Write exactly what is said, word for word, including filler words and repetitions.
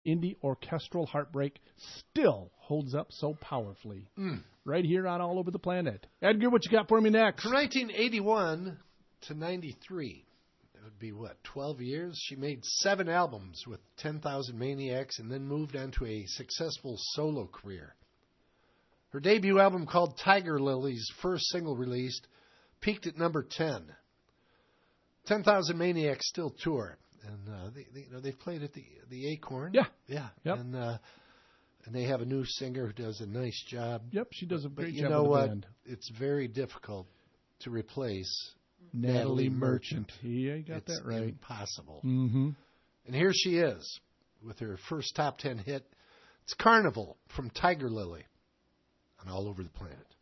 indie orchestral heartbreak still holds up so powerfully. Mm. Right here on All Over the Planet. Edgar, what you got for me next? From nineteen eighty-one to ninety-three. That would be, what, twelve years? She made seven albums with ten thousand Maniacs and then moved on to a successful solo career. Her debut album, called Tiger Lilies, first single released, peaked at number ten. ten thousand Maniacs still tour. And uh, they, they, you know, they've played at the the Acorn. Yeah. Yeah. Yep. And, uh, and they have a new singer who does a nice job. Yep, she does a But great you job know with the what? band. It's very difficult to replace Natalie, Natalie Merchant. Merchant. Yeah, you got It's that right. impossible. Mm-hmm. And here she is with her first top ten hit. It's Carnival from Tiger Lily on All Over the Planet.